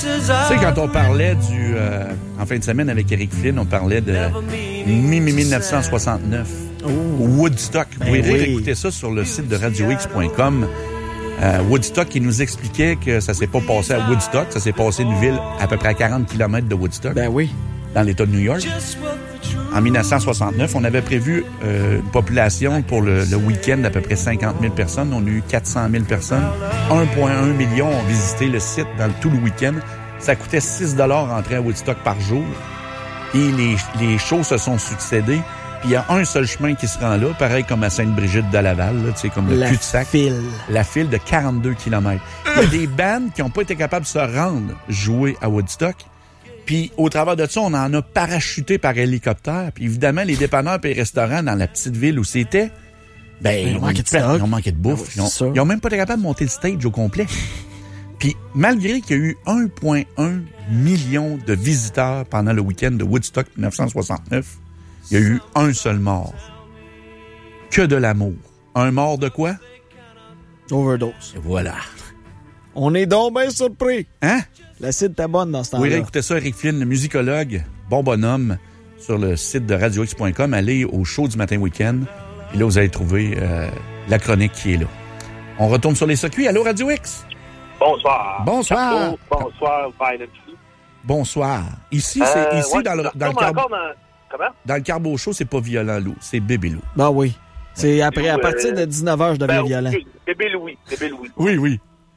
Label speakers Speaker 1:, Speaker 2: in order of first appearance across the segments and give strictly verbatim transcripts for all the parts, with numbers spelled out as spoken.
Speaker 1: Tu sais, quand on parlait du... Euh, en fin de semaine avec Eric Flynn, on parlait de mille neuf cent soixante-neuf. Oh. Woodstock. Vous pouvez
Speaker 2: ben oui.
Speaker 1: réécouter ça sur le site de radio x point com. Euh, Woodstock, qui nous expliquait que ça s'est pas passé à Woodstock, ça s'est passé une ville à peu près à quarante kilomètres de Woodstock.
Speaker 2: Ben oui.
Speaker 1: Dans l'État de New York. En mille neuf cent soixante-neuf, on avait prévu euh, une population pour le, le week-end d'à peu près cinquante mille personnes. On a eu quatre cent mille personnes. un virgule un million ont visité le site dans le, tout le week-end. Ça coûtait six dollars entrer à Woodstock par jour. Et les, les shows se sont succédés. Puis il y a un seul chemin qui se rend là, pareil comme à Sainte-Brigitte de Laval, là, tu sais, comme le
Speaker 2: La
Speaker 1: cul-de-sac.
Speaker 2: file.
Speaker 1: La file de quarante-deux kilomètres. Il y a des bandes qui n'ont pas été capables de se rendre jouer à Woodstock. Puis, au travers de ça, on en a parachuté par hélicoptère. Puis, évidemment, les dépanneurs et les restaurants dans la petite ville où c'était, ben, ils ont manqué de stock. Ils ont manqué de bouffe.
Speaker 2: Ah oui,
Speaker 1: ils, ont, ils ont même pas été capables de monter le stage au complet. Puis, malgré qu'il y a eu un virgule un million de visiteurs pendant le week-end de Woodstock mille neuf cent soixante-neuf, il y a eu un seul mort. Que de l'amour. Un mort de quoi?
Speaker 2: Overdose.
Speaker 1: Et voilà.
Speaker 2: On est donc bien surpris.
Speaker 1: Hein?
Speaker 2: L'acide était bonne dans ce temps-là.
Speaker 1: Oui, écoutez ça, Eric Flynn, le musicologue, bon bonhomme, sur le site de radio x point com. Allez au show du matin week-end. Et là, vous allez trouver euh, la chronique qui est là. On retourne sur les circuits. Allô, Radio X?
Speaker 3: Bonsoir.
Speaker 1: Bonsoir.
Speaker 3: Chapeau, bonsoir, Violent.
Speaker 1: Bonsoir. Ici, c'est
Speaker 3: Euh,
Speaker 1: ici
Speaker 3: ouais,
Speaker 1: dans le, dans le
Speaker 3: encore
Speaker 1: carbo...
Speaker 3: dans... Comment?
Speaker 1: Dans le Carbo Show, c'est pas Violent Loup, c'est Bébé Loup.
Speaker 2: Ben oui. C'est après, à
Speaker 3: Euh,
Speaker 2: partir de dix-neuf heures, je deviens
Speaker 3: ben,
Speaker 2: violent.
Speaker 3: oui, Bébé Louis. Bébé Louis.
Speaker 1: Oui, oui.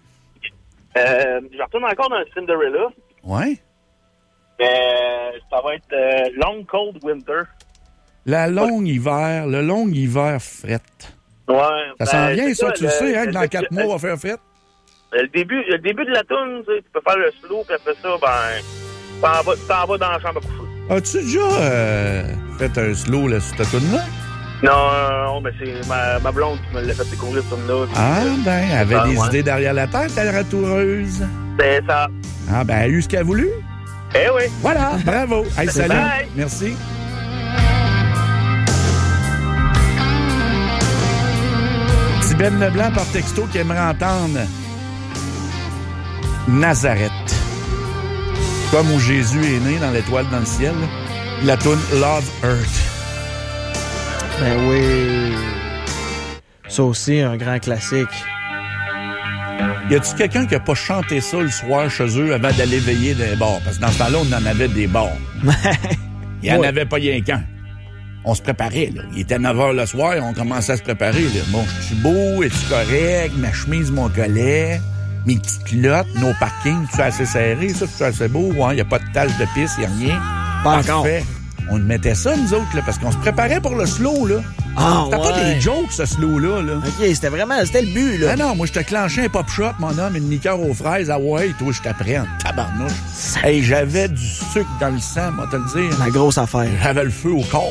Speaker 3: Euh, je retourne encore dans Cinderella.
Speaker 1: Ouais.
Speaker 3: Euh, ça va être euh, Long Cold Winter.
Speaker 1: La longue hiver, le long hiver fret.
Speaker 3: Ouais.
Speaker 1: Ça
Speaker 3: ben,
Speaker 1: s'en vient,
Speaker 3: c'est
Speaker 1: ça, tu le sais, hein, que dans
Speaker 3: le-
Speaker 1: quatre
Speaker 3: le-
Speaker 1: mois, on va faire fret.
Speaker 3: Le début, le début de la toune, tu sais, tu peux faire le slow, puis après ça, ben, t'en vas, t'en vas dans la chambre à coucher.
Speaker 1: As-tu déjà euh, fait un slow là, sur ta toune-là?
Speaker 3: Non, non, mais c'est ma, ma blonde qui me l'a fait découvrir, cette toune-là.
Speaker 1: Ah, ben, elle avait
Speaker 3: Ah,
Speaker 1: des
Speaker 3: ouais.
Speaker 1: idées derrière la tête, la ratoureuse.
Speaker 3: C'est ça.
Speaker 1: Ah, ben, elle a eu ce qu'elle a voulu.
Speaker 3: Eh oui.
Speaker 1: Voilà, bravo. Hey, salut.
Speaker 3: Bye.
Speaker 1: Merci. Petit Ben Leblanc par texto qui aimerait entendre Nazareth. Comme où Jésus est né dans l'étoile dans le ciel. La toune Love Earth.
Speaker 2: Ben oui. Ça aussi, un grand classique.
Speaker 1: Y a-tu quelqu'un qui a pas chanté ça le soir chez eux avant d'aller veiller des bars? Parce que dans ce temps-là, on en avait des bars. Il n'y en
Speaker 2: Ouais.
Speaker 1: avait pas rien qu'un. On se préparait, là. Il était neuf heures le soir, on commençait à se préparer, là. Bon, je suis beau, es-tu correct? Ma chemise, mon collet, mes petites culottes, nos parkings, tu es assez serré, ça, tu es assez beau? Ouais, il n'y a pas de tache de pisse, il n'y a rien.
Speaker 2: Pas
Speaker 1: Parfait. On mettait ça, nous autres, là, parce qu'on se préparait pour le slow, là.
Speaker 2: Ah,
Speaker 1: C'était
Speaker 2: ouais.
Speaker 1: pas des jokes, ce slow-là, là.
Speaker 2: OK, c'était vraiment, c'était le but, là.
Speaker 1: Ah non, moi, je te clenchais un pop shop, mon homme, une liqueur aux fraises. Ah ouais, toi, je t'apprends. Tabarnouche. Hey, j'avais du sucre dans le sang, moi, te le dire.
Speaker 2: La grosse affaire.
Speaker 1: J'avais le feu au corps.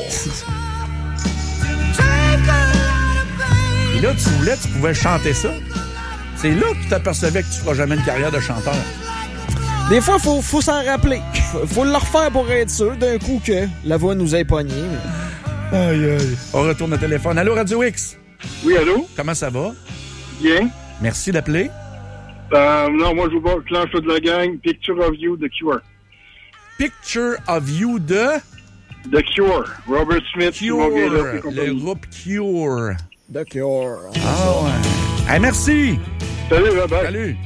Speaker 1: Et là, tu voulais, tu pouvais chanter ça. C'est là que tu t'apercevais que tu feras jamais une carrière de chanteur.
Speaker 2: Des fois, faut, faut s'en rappeler. Faut, faut le refaire pour être sûr d'un coup que la voix nous ait pogné. Mais...
Speaker 1: Aïe, aïe. On retourne au téléphone. Allô, Radio X?
Speaker 4: Oui, allô?
Speaker 1: Comment ça va?
Speaker 4: Bien.
Speaker 1: Merci d'appeler.
Speaker 4: Euh, non, moi, je vous vois planche de la gang. Picture of You, The Cure.
Speaker 1: Picture of You de...
Speaker 4: The Cure. Robert Smith.
Speaker 1: Cure.
Speaker 4: Simon Gaillard et
Speaker 1: Le
Speaker 4: compagnie.
Speaker 1: groupe Cure.
Speaker 2: The Cure.
Speaker 1: Ah ouais. Hey, merci.
Speaker 4: Salut, bye-bye.
Speaker 1: Salut.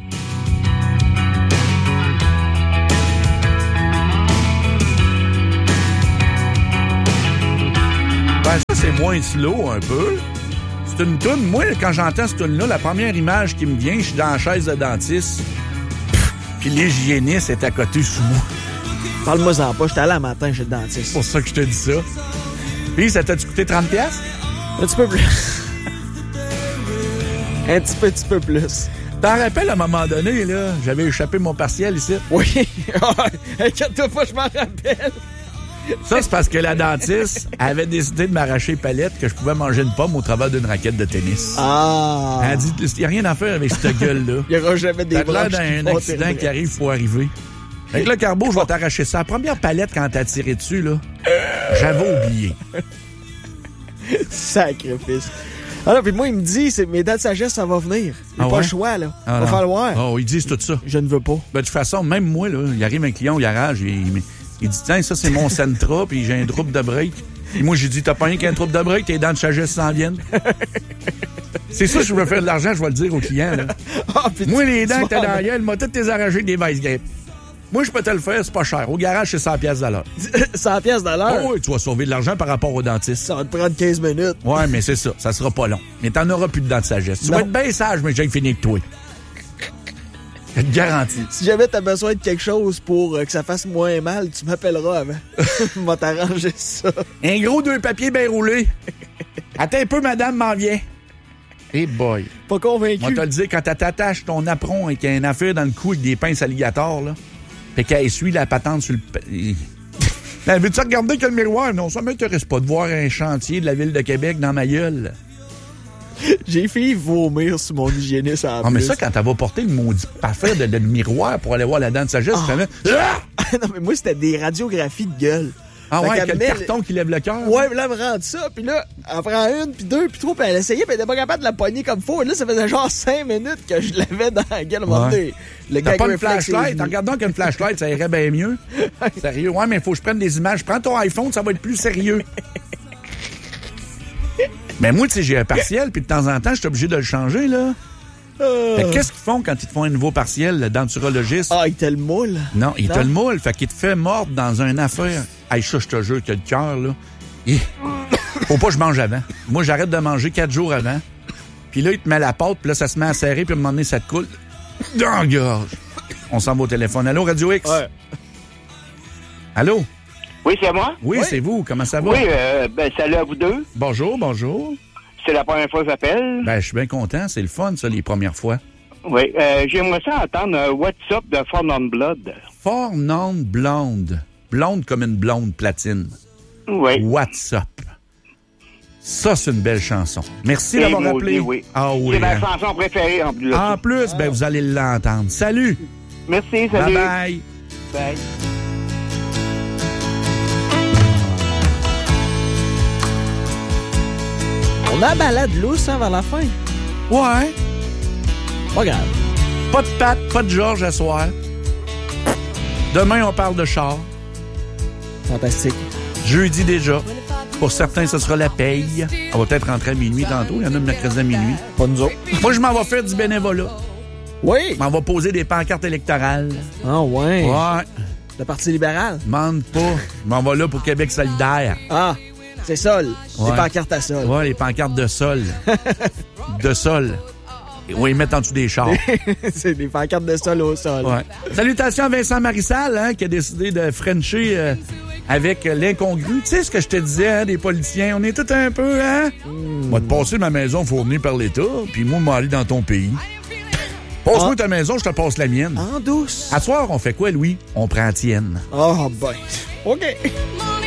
Speaker 1: Ben, ça, c'est moins slow un peu. C'est une toune. Moi, quand j'entends cette toune-là, la première image qui me vient, je suis dans la chaise de dentiste, puis l'hygiéniste est à côté sous moi.
Speaker 2: Parle-moi-en pas, j'étais allé un matin chez le
Speaker 1: C'est
Speaker 2: dentiste.
Speaker 1: pour ça que je te dis ça. Puis, ça t'a-tu coûté trente piastres?
Speaker 2: Un petit peu plus. Un petit peu, petit peu plus.
Speaker 1: T'en rappelles, à un moment donné, là, j'avais échappé mon partiel ici.
Speaker 2: Oui. Inquiète-toi pas, je m'en rappelle.
Speaker 1: Ça, c'est parce que la dentiste avait décidé de m'arracher palette que je pouvais manger une pomme au travers d'une raquette de tennis.
Speaker 2: Ah.
Speaker 1: Elle a dit, il n'y a rien à faire avec cette gueule-là.
Speaker 2: Il n'y aura jamais des
Speaker 1: T'as l'air
Speaker 2: broches qui
Speaker 1: d'un
Speaker 2: vont
Speaker 1: accident
Speaker 2: tirer.
Speaker 1: qui arrive pour arriver. Fait que là, Carbo, je vais t'arracher ça. La première palette, quand t'as tiré dessus, là, j'avais oublié.
Speaker 2: Sacrifice. Alors, puis moi, il me dit, c'est, mes dents de sagesse, ça va venir. Il n'y a
Speaker 1: Ah
Speaker 2: pas
Speaker 1: ouais?
Speaker 2: le choix, là.
Speaker 1: Ah
Speaker 2: va
Speaker 1: non.
Speaker 2: falloir.
Speaker 1: Oh, ils disent tout ça.
Speaker 2: Je ne veux pas.
Speaker 1: Ben, de toute façon, même moi, là, il arrive un client au garage, il, il, il dit, tiens, ça, c'est mon Sentra, puis j'ai un trouble de break. Et moi, j'ai dit, t'as pas rien qu'un trouble de break, tes dents de sagesse s'en viennent. C'est ça, je veux faire de l'argent, je vais le dire au client, là.
Speaker 2: Ah,
Speaker 1: Moi, les dents que t'as
Speaker 2: vas-
Speaker 1: dans la gueule, moi, toutes tes arrangées avec des vice grips. Moi, je peux te le faire, c'est pas cher. Au garage, c'est cent piastres de l'heure.
Speaker 2: cent piastres de l'heure.
Speaker 1: Oh oui, tu vas sauver de l'argent par rapport au dentiste.
Speaker 2: Ça va te prendre quinze minutes.
Speaker 1: Ouais, mais c'est ça, ça sera pas long. Mais t'en auras plus de dents de sagesse. Tu
Speaker 2: Non.
Speaker 1: vas être bien sage, mais j'ai fini avec toi. Je te garantis.
Speaker 2: Si jamais t'as besoin de quelque chose pour euh, que ça fasse moins mal, tu m'appelleras avant. Je vais t'arranger ça.
Speaker 1: Un gros deux papiers bien roulés. Attends un peu, madame m'en vient. Hey boy.
Speaker 2: Pas convaincu.
Speaker 1: Moi, te le dire, quand t'attaches ton apron avec une affaire dans le cou avec des pinces alligators, là, fait qu'elle essuie la patente sur le... p- Ben, veux-tu regarder quel miroir? Non, ça m'intéresse pas de voir un chantier de la Ville de Québec dans ma gueule.
Speaker 2: J'ai fait vomir sur mon hygiéniste en
Speaker 1: Ah,
Speaker 2: plus.
Speaker 1: mais ça, quand t'avais porté le maudit affaire de, de, de miroir pour aller voir la dent de sagesse,
Speaker 2: Ah.
Speaker 1: tu savais... Ah!
Speaker 2: Non, mais moi, c'était des radiographies de gueule.
Speaker 1: Ah
Speaker 2: Fait
Speaker 1: ouais,
Speaker 2: qu'elle
Speaker 1: quel
Speaker 2: met
Speaker 1: carton qui lève le cœur.
Speaker 2: Ouais, mais là, elle me rend ça, puis là, elle prend une, puis deux, puis trois, puis elle essayait, puis elle était pas capable de la pogner comme faut. Et là, ça faisait genre cinq minutes que je l'avais dans la gueule. À un moment donné, le
Speaker 1: T'as
Speaker 2: gag
Speaker 1: pas une
Speaker 2: reflex est
Speaker 1: flashlight?
Speaker 2: venu.
Speaker 1: En regardant qu'une flashlight, ça irait bien mieux. Sérieux? Ouais, mais il faut que je prenne des images. Prends ton iPhone, ça va être plus sérieux. Mais moi, tu sais, j'ai un partiel, puis de temps en temps, je suis obligé de le changer, là.
Speaker 2: Euh.
Speaker 1: Fait que qu'est-ce qu'ils font quand ils te font un nouveau partiel, le denturologiste?
Speaker 2: Ah, il te le moule.
Speaker 1: Non, il te
Speaker 2: Non.
Speaker 1: le moule, fait qu'il te fait mordre dans une affaire. Hey, ça, je te jure que le cœur, là. il- Faut pas que je mange avant. Moi, j'arrête de manger quatre jours avant. Puis là, il te met la pâte, puis là, ça se met à serrer, puis à un moment donné, ça te coule dans la gorge. On s'en va au téléphone. Allô, Radio X?
Speaker 2: Ouais.
Speaker 1: Allô?
Speaker 3: Oui, c'est moi?
Speaker 1: Oui,
Speaker 2: Oui.
Speaker 1: c'est vous. Comment ça va?
Speaker 3: Oui, euh, ben, salut à vous deux.
Speaker 1: Bonjour, bonjour.
Speaker 3: C'est la première fois que j'appelle.
Speaker 1: Ben, je suis bien content. C'est le fun, ça, les premières fois.
Speaker 3: Oui, euh, j'aimerais ça entendre un What's Up de Four Non Blood.
Speaker 1: Fort non blonde. Blonde comme une blonde platine.
Speaker 3: Oui.
Speaker 1: What's up? Ça, c'est une belle chanson. Merci
Speaker 3: Et
Speaker 1: d'avoir
Speaker 3: maudit,
Speaker 1: appelé.
Speaker 3: oui.
Speaker 1: Ah oui.
Speaker 3: C'est ma
Speaker 1: hein.
Speaker 3: chanson préférée en plus. de
Speaker 1: En
Speaker 3: ça.
Speaker 1: plus, ben, vous allez l'entendre. Salut!
Speaker 3: Merci, salut.
Speaker 1: Bye-bye!
Speaker 3: Bye.
Speaker 2: On a la balade lousse, hein, vers la fin.
Speaker 1: Ouais.
Speaker 2: Pas grave.
Speaker 1: Pas de Pat, pas de Georges à soir. Demain, on parle de char.
Speaker 2: Fantastique.
Speaker 1: Jeudi déjà. Pour certains, ce sera la paye. On va peut-être rentrer à minuit tantôt. Il y en a le mercredi à minuit.
Speaker 2: Pas nous autres.
Speaker 1: Moi, je m'en vais faire du bénévolat.
Speaker 2: Oui.
Speaker 1: Je m'en vais poser des pancartes électorales.
Speaker 2: Ah, ouais.
Speaker 1: Ouais.
Speaker 2: Le Parti libéral.
Speaker 1: Demande pas. Je m'en vais là pour Québec solidaire.
Speaker 2: Ah, c'est sol.
Speaker 1: Ouais.
Speaker 2: Les pancartes à sol.
Speaker 1: Ouais, les pancartes de sol. de sol. Et on va les mettre en dessous des chars.
Speaker 2: C'est des pancartes de sol au sol.
Speaker 1: Ouais. Salutations à Vincent Marissal, hein, qui a décidé de frencher euh, avec euh, l'incongru. Tu sais ce que je te disais, hein, des politiciens, on est tous un peu, hein?
Speaker 2: Mm.
Speaker 1: Va te passer ma maison fournie par l'État, puis moi, m'en aller dans ton pays. Passe-moi
Speaker 2: Ah.
Speaker 1: ta maison, je te passe la mienne.
Speaker 2: En douce.
Speaker 1: À soir, on fait quoi, Louis? On prend la tienne.
Speaker 2: Ah, ben. OK.